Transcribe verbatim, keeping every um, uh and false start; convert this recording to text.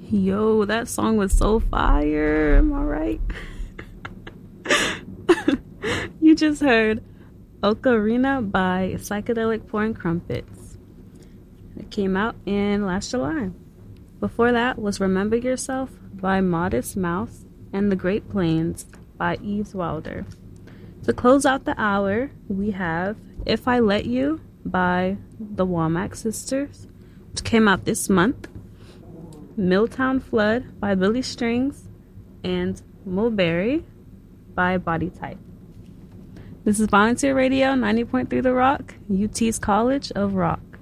Yo, that song was so fire. Am I right? You just heard Ocarina by Psychedelic Pouring Crumpets. It came out in last July. Before that was Remember Yourself by Modest Mouse and The Great Plains by Eves Wilder. To close out the hour, we have If I Let You by the Womack Sisters, which came out this month. Milltown Flood by Billy Strings, and Mulberry by Body Type. This is Volunteer Radio ninety point three The Rock, U T's College of Rock.